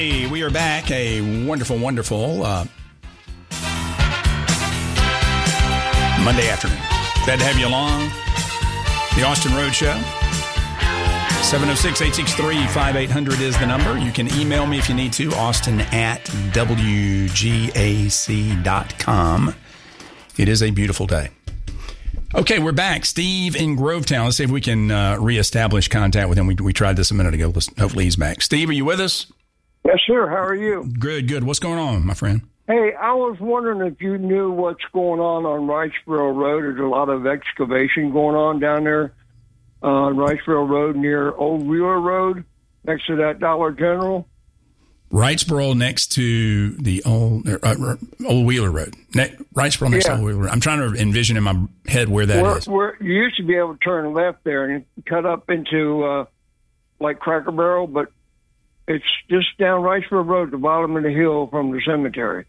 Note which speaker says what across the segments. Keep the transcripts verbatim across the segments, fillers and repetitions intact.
Speaker 1: Hey, we are back. A wonderful, wonderful uh, Monday afternoon. Glad to have you along. The Austin Road Show. seven oh six, eight six three, five eight zero zero is the number. You can email me if you need to. Austin at W G A C dot com. It is a beautiful day. Okay, we're back. Steve in Grovetown. Let's see if we can uh, reestablish contact with him. We, we tried this a minute ago. Let's, hopefully he's back. Steve, are you with us?
Speaker 2: Yes, sir. How are you?
Speaker 1: Good, good. What's going on, my friend?
Speaker 2: Hey, I was wondering if you knew what's going on on Wrightsboro Road. There's a lot of excavation going on down there uh, on Wrightsboro Road near Old Wheeler Road, next to that Dollar General.
Speaker 1: Wrightsboro next to the old uh, Old Wheeler Road. Ne- Wrightsboro next
Speaker 2: yeah.
Speaker 1: to Old Wheeler Road. I'm trying to envision in my head where that
Speaker 2: where,
Speaker 1: is.
Speaker 2: Where you used to be able to turn left there and cut up into uh, like Cracker Barrel, but it's just down Wrightsboro Road, the bottom of the hill from the cemetery.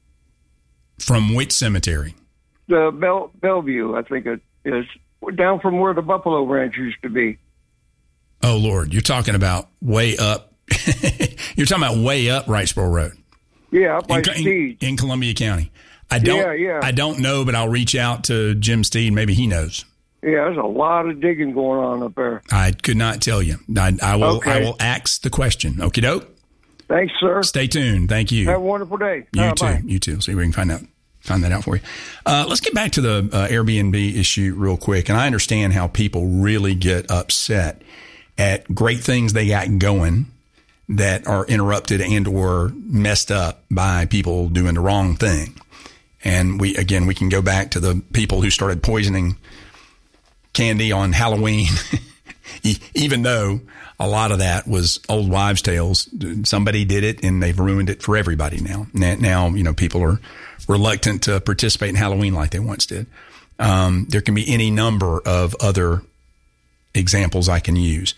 Speaker 1: From which cemetery?
Speaker 2: The Bell, Bellevue, I think it is. Down from where the Buffalo Ranch used to be.
Speaker 1: Oh, Lord. You're talking about way up. You're talking about way up Wrightsboro Road.
Speaker 2: Yeah, up by
Speaker 1: in,
Speaker 2: Steed.
Speaker 1: In, in Columbia County. I don't,
Speaker 2: yeah, yeah.
Speaker 1: I don't know, but I'll reach out to Jim Steed. Maybe he knows.
Speaker 2: Yeah, there's a lot of digging going on up there.
Speaker 1: I could not tell you. I, I will
Speaker 2: okay.
Speaker 1: I will ask the question. Okie doke.
Speaker 2: Thanks, sir.
Speaker 1: Stay tuned. Thank you.
Speaker 2: Have a wonderful day.
Speaker 1: You
Speaker 2: uh,
Speaker 1: too.
Speaker 2: Bye.
Speaker 1: You too. See if we can find out find that out for you. Uh, let's get back to the uh, Airbnb issue real quick. And I understand how people really get upset at great things they got going that are interrupted and or messed up by people doing the wrong thing. And we again, we can go back to the people who started poisoning candy on Halloween, even though a lot of that was old wives' tales. Somebody did it and they've ruined it for everybody now. Now, you know, people are reluctant to participate in Halloween like they once did. Um, there can be any number of other examples I can use.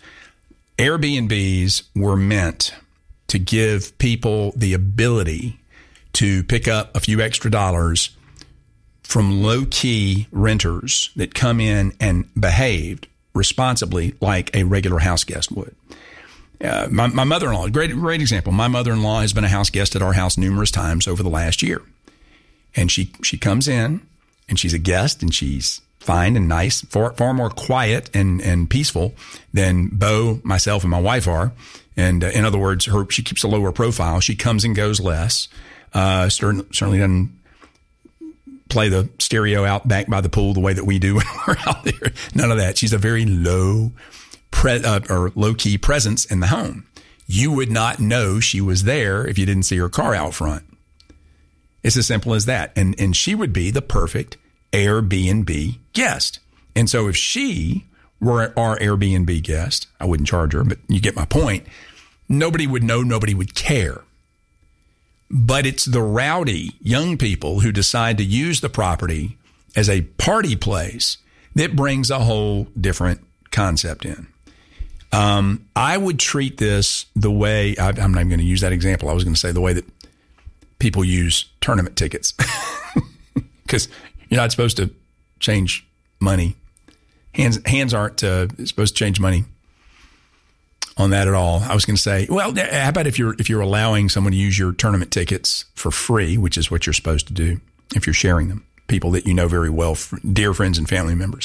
Speaker 1: Airbnbs were meant to give people the ability to pick up a few extra dollars from low-key renters that come in and behaved responsibly like a regular house guest would. Uh, my, my mother-in-law, great, great example. My mother-in-law has been a house guest at our house numerous times over the last year. And she, she comes in and she's a guest and she's fine and nice, far, far more quiet and, and peaceful than Bo, myself, and my wife are. And uh, in other words, her, she keeps a lower profile. She comes and goes less. Uh, certainly, certainly doesn't play the stereo out back by the pool the way that we do when we're out there. None of that. She's a very low pre- uh, or low key presence in the home. You would not know she was there if you didn't see her car out front. It's as simple as that. And, and she would be the perfect Airbnb guest. And so if she were our Airbnb guest, I wouldn't charge her, but you get my point. Nobody would know. Nobody would care. But it's the rowdy young people who decide to use the property as a party place that brings a whole different concept in. Um, I would treat this the way, I, I'm not even going to use that example. I was going to say the way that people use tournament tickets. Because you're not supposed to change money. Hands hands aren't uh, supposed to change money on that at all. I was going to say, well, how about if you're if you're allowing someone to use your tournament tickets for free, which is what you're supposed to do if you're sharing them, people that you know very well, dear friends and family members.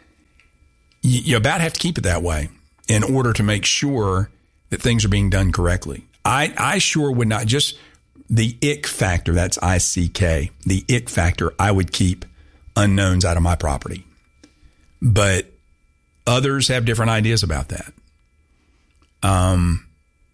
Speaker 1: You, you about have to keep it that way in order to make sure that things are being done correctly. I, I sure would not, just the ick factor, that's I C K, the ick factor, I would keep unknowns out of my property. But others have different ideas about that. Um,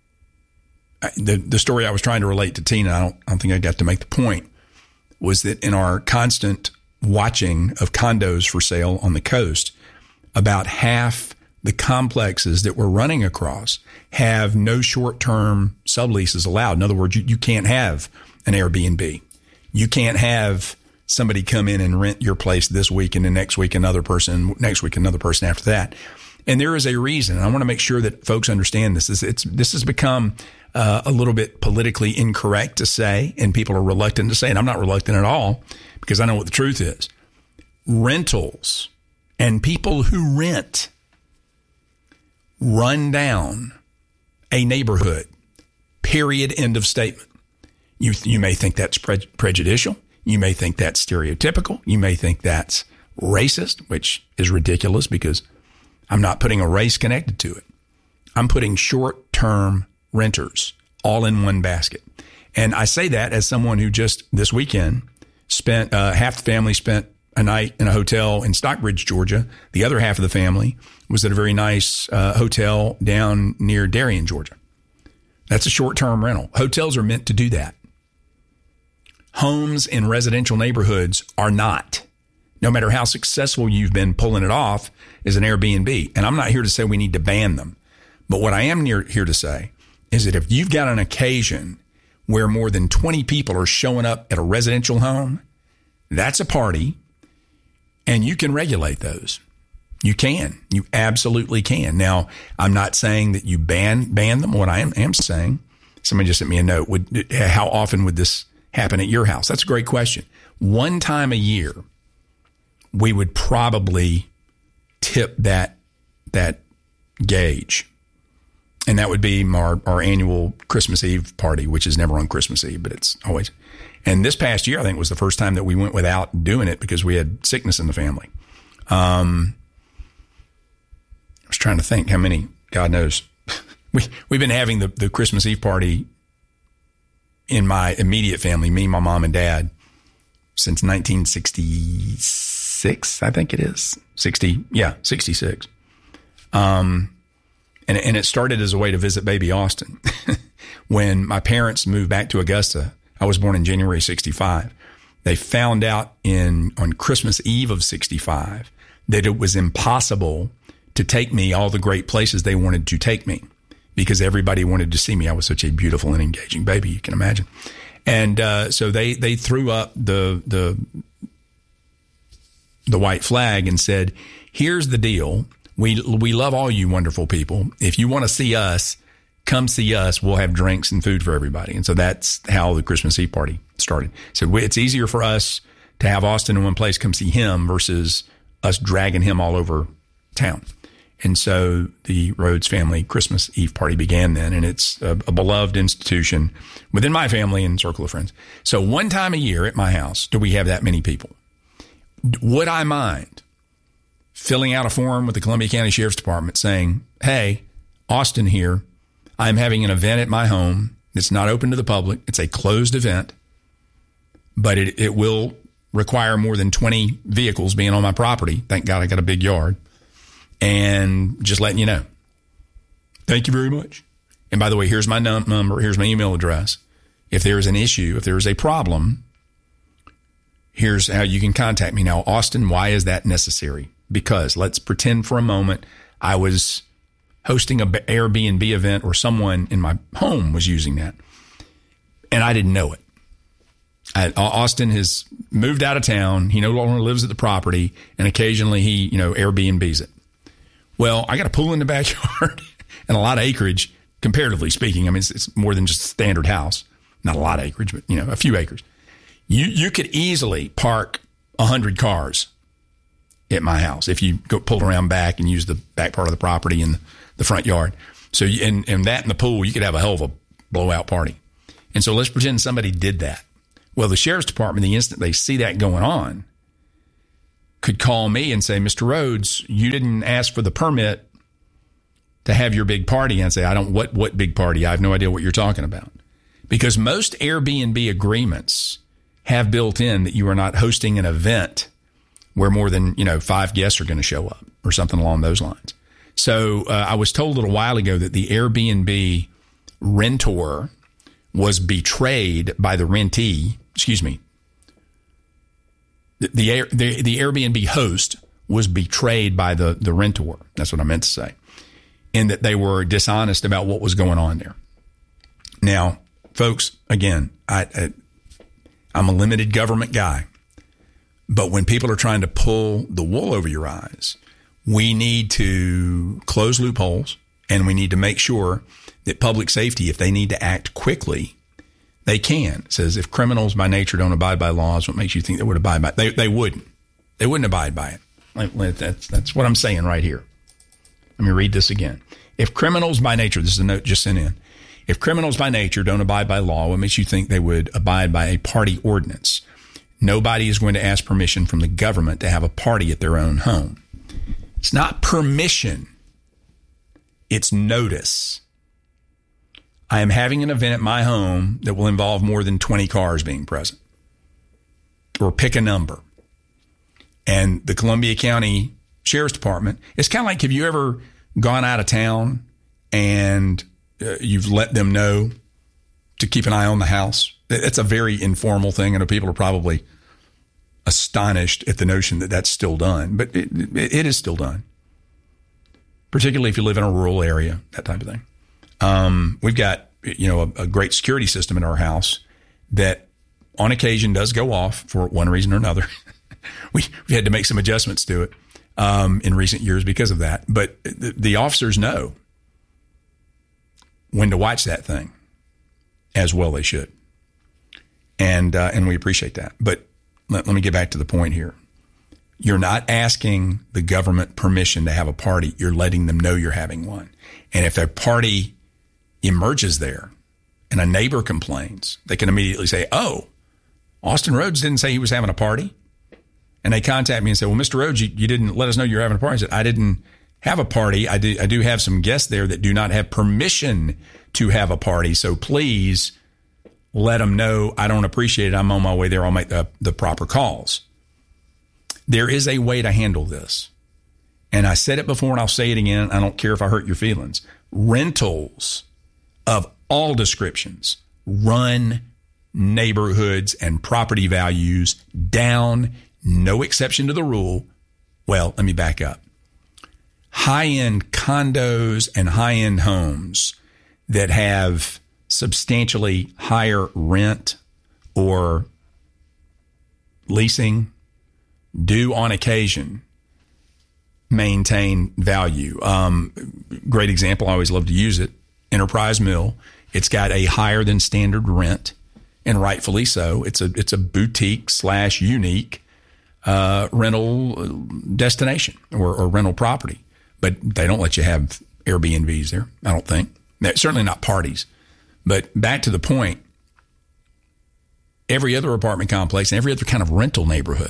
Speaker 1: the the story I was trying to relate to Tina, I don't, I don't think I got to make the point, was that in our constant watching of condos for sale on the coast, about half the complexes that we're running across have no short-term subleases allowed. In other words, you, you can't have an Airbnb. You can't have somebody come in and rent your place this week and the next week another person, next week another person after that. And there is a reason. And I want to make sure that folks understand this. It's, it's, this has become uh, a little bit politically incorrect to say, and people are reluctant to say it. I'm not reluctant at all because I know what the truth is. Rentals and people who rent run down a neighborhood, Period. End of statement. You you may think that's pre- prejudicial. You may think that's stereotypical. You may think that's racist, which is ridiculous because I'm not putting a race connected to it. I'm putting short-term renters all in one basket. And I say that as someone who just this weekend spent, uh, half the family spent a night in a hotel in Stockbridge, Georgia. The other half of the family was at a very nice uh, hotel down near Darien, Georgia. That's a short-term rental. Hotels are meant to do that. Homes in residential neighborhoods are not. No matter how successful you've been pulling it off as an Airbnb. And I'm not here to say we need to ban them. But what I am near, here to say is that if you've got an occasion where more than twenty people are showing up at a residential home, that's a party, and you can regulate those. You can. You absolutely can. Now, I'm not saying that you ban ban them. What I am, am saying, somebody just sent me a note, would how often would this happen at your house? That's a great question. One time a year, we would probably tip that that gauge. And that would be our, our annual Christmas Eve party, which is never on Christmas Eve, but it's always. And this past year, I think, was the first time that we went without doing it because we had sickness in the family. Um, I was trying to think how many, God knows. we, we've been having the, the Christmas Eve party in my immediate family, me, my mom, and dad, since nineteen sixty-six, I think it is. sixty, yeah, sixty-six. Um, and, and it started as a way to visit baby Austin. When my parents moved back to Augusta, I was born in January sixty-five. They found out in on Christmas Eve of sixty-five that it was impossible to take me all the great places they wanted to take me because everybody wanted to see me. I was such a beautiful and engaging baby, you can imagine. And uh, so they they threw up the the the white flag and said, "Here's the deal. We we love all you wonderful people. If you want to see us, come see us. We'll have drinks and food for everybody." And so that's how the Christmas Eve party started. So it's easier for us to have Austin in one place, come see him, versus us dragging him all over town. And so the Rhodes family Christmas Eve party began then, and it's a, a beloved institution within my family and circle of friends. So one time a year at my house do we have that many people. Would I mind filling out a form with the Columbia County Sheriff's Department saying, "Hey, Austin here. I'm having an event at my home. It's not open to the public. It's a closed event, but it, it will require more than twenty vehicles being on my property. Thank God I got a big yard. And just letting you know. Thank you very much. And by the way, here's my num- number. Here's my email address. If there is an issue, if there is a problem, here's how you can contact me." Now, Austin, why is that necessary? Because let's pretend for a moment I was hosting an Airbnb event or someone in my home was using that, and I didn't know it. I, Austin has moved out of town. He no longer lives at the property, and occasionally he, you know, Airbnbs it. Well, I got a pool in the backyard and a lot of acreage, comparatively speaking. I mean, it's, it's more than just a standard house. Not a lot of acreage, but, you know, a few acres. You you could easily park one hundred cars at my house if you go pull around back and use the back part of the property and the front yard. So, you, and, and that in the pool, you could have a hell of a blowout party. And so let's pretend somebody did that. Well, the sheriff's department, the instant they see that going on, could call me and say, "Mister Rhodes, you didn't ask for the permit to have your big party." And I'd say, I don't, what, what big party? I have no idea what you're talking about. Because most Airbnb agreements have built in that you are not hosting an event where more than, you know, five guests are going to show up or something along those lines. So uh, I was told a little while ago that the Airbnb rentor was betrayed by the rentee. Excuse me. The, the, the, the Airbnb host was betrayed by the, the rentor. That's what I meant to say. And that they were dishonest about what was going on there. Now, folks, again, I, I, I'm a limited government guy. But when people are trying to pull the wool over your eyes, we need to close loopholes, and we need to make sure that public safety, if they need to act quickly, they can. It says if criminals by nature don't abide by laws, what makes you think they would abide by it? They, they wouldn't. They wouldn't abide by it. That's, that's what I'm saying right here. Let me read this again. If criminals by nature, this is a note just sent in. If criminals by nature don't abide by law, what makes you think they would abide by a party ordinance? Nobody is going to ask permission from the government to have a party at their own home. It's not permission. It's notice. I am having an event at my home that will involve more than twenty cars being present. Or pick a number. And the Columbia County Sheriff's Department, it's kind of like, have you ever gone out of town and uh, you've let them know to keep an eye on the house? It's a very informal thing. I know people are probably astonished at the notion that that's still done, but it, it is still done, particularly if you live in a rural area, that type of thing. Um, we've got, you know, a, a great security system in our house that on occasion does go off for one reason or another. we, we had to make some adjustments to it um, in recent years because of that. But the, the officers know when to watch that thing, as well they should. And uh, and we appreciate that. But let, let me get back to the point here. You're not asking the government permission to have a party. You're letting them know you're having one. And if a party emerges there and a neighbor complains, they can immediately say, oh, Austin Rhodes didn't say he was having a party. And they contact me and say, well, Mister Rhodes, you, you didn't let us know you're having a party. I said, I didn't have a party. I do, I do have some guests there that do not have permission to have a party. So please let them know I don't appreciate it. I'm on my way there. I'll make the, the proper calls. There is a way to handle this. And I said it before and I'll say it again. I don't care if I hurt your feelings. Rentals of all descriptions run neighborhoods and property values down, no exception to the rule. Well, let me back up. High-end condos and high-end homes that have substantially higher rent or leasing do on occasion maintain value. Um, great example, I always love to use it, Enterprise Mill. It's got a higher than standard rent, and rightfully so. It's a it's a boutique slash unique uh, rental destination or, or rental property. But they don't let you have Airbnbs there, I don't think. Certainly not parties. But back to the point, every other apartment complex and every other kind of rental neighborhood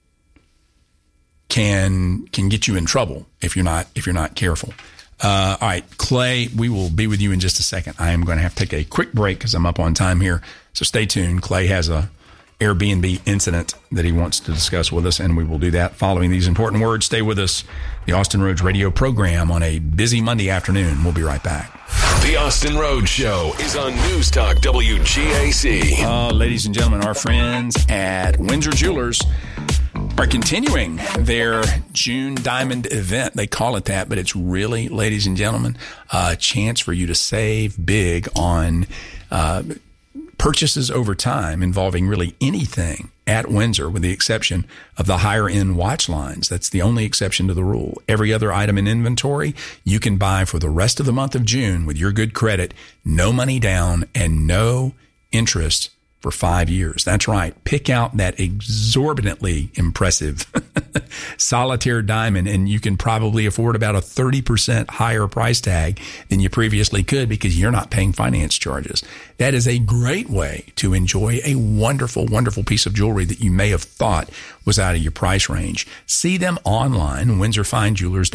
Speaker 1: can can get you in trouble if you're not if you're not careful. Uh, all right, Clay, we will be with you in just a second. I am going to have to take a quick break because I'm up on time here. So stay tuned. Clay has a Airbnb incident that he wants to discuss with us, and we will do that following these important words. Stay with us. The Austin Rhodes Radio program on a busy Monday afternoon. We'll be right back.
Speaker 3: The Austin Rhodes Show is on News Talk W G A C.
Speaker 1: Uh, ladies and gentlemen, our friends at Windsor Jewelers are continuing their June Diamond event. They call it that, but it's really, ladies and gentlemen, a chance for you to save big on uh, purchases over time involving really anything at Windsor, with the exception of the higher end watch lines. That's the only exception to the rule. Every other item in inventory you can buy for the rest of the month of June with your good credit, no money down and no interest for five years. That's right. Pick out that exorbitantly impressive solitaire diamond, and you can probably afford about a thirty percent higher price tag than you previously could because you're not paying finance charges. That is a great way to enjoy a wonderful, wonderful piece of jewelry that you may have thought was out of your price range. See them online, windsor fine jewelers